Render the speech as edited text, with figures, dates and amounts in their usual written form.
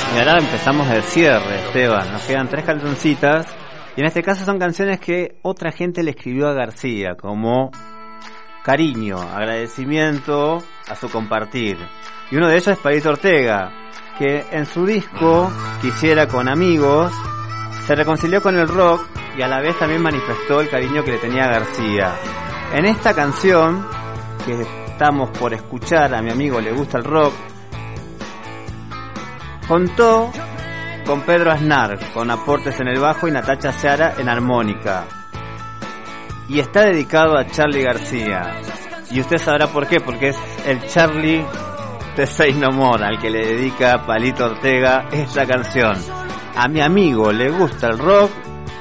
Y ahora empezamos el cierre, Esteban. Nos quedan 3 cancioncitas. Y en este caso son canciones que otra gente le escribió a García, como cariño, agradecimiento a su compartir. Y uno de ellos es Palito Ortega, que en su disco Quisiera con amigos se reconcilió con el rock y a la vez también manifestó el cariño que le tenía a García. En esta canción que estamos por escuchar, A mi amigo le gusta el rock, contó con Pedro Aznar, con aportes en el bajo, y Natacha Seara en armónica. Y está dedicado a Charly García. Y usted sabrá por qué, porque es el Charly de Say No More al que le dedica Palito Ortega esta canción. A mi amigo le gusta el rock